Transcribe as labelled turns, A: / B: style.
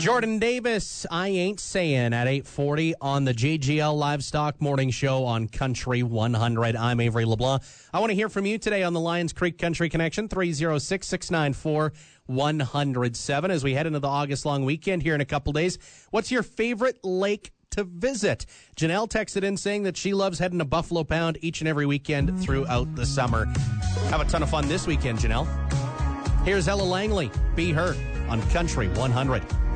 A: Jordan Davis, I Ain't Saying at 8:40 on the JGL Livestock Morning Show on Country 100. I'm Avery LeBlanc. I want to hear from you today on the Lions Creek Country Connection, 306-694-107 as we head into the August long weekend here in a couple days. What's your favorite lake to visit? Janelle texted in saying that she loves heading to Buffalo Pound each and every weekend throughout the summer. Have a ton of fun this weekend, Janelle. Here's Ella Langley, Be Her on Country 100.